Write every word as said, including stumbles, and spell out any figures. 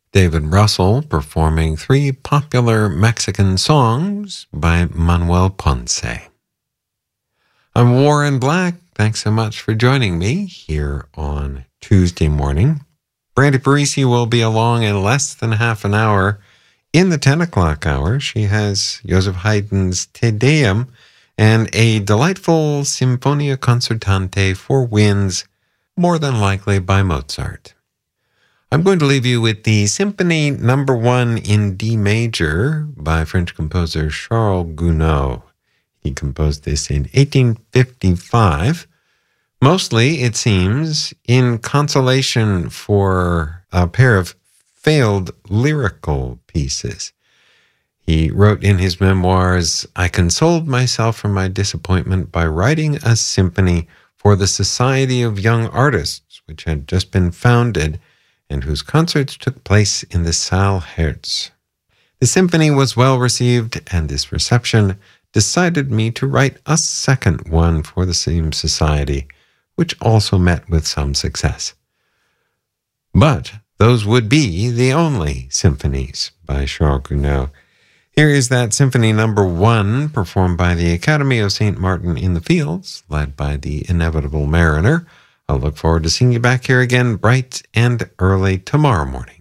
David Russell performing three popular Mexican songs by Manuel Ponce. I'm Warren Black. Thanks so much for joining me here on Tuesday morning. Brandy Parisi will be along in less than half an hour. In the ten o'clock hour, she has Joseph Haydn's Te Deum and a delightful Sinfonia Concertante for winds, more than likely by Mozart. I'm going to leave you with the Symphony Number One in D Major by French composer Charles Gounod. He composed this in eighteen fifty-five. Mostly, it seems, in consolation for a pair of failed lyrical pieces. He wrote in his memoirs, "I consoled myself for my disappointment by writing a symphony for the Society of Young Artists, which had just been founded and whose concerts took place in the Saal Herz. The symphony was well received, and this reception decided me to write a second one for the same society, which also met with some success. But those would be the only symphonies by Charles Gounod. Here is that Symphony Number One, performed by the Academy of Saint Martin in the Fields, led by the Inevitable Mariner. I'll look forward to seeing you back here again bright and early tomorrow morning.